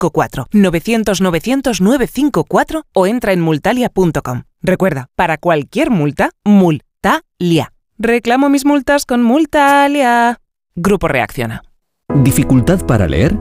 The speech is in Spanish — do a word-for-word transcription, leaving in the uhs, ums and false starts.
cinco cuatro. novecientos novecientos novecientos cincuenta y cuatro o entra en multalia punto com. Recuerda, para cualquier multa, Multalia. Reclamo mis multas con Multalia. Grupo Reacciona. ¿Dificultad para leer?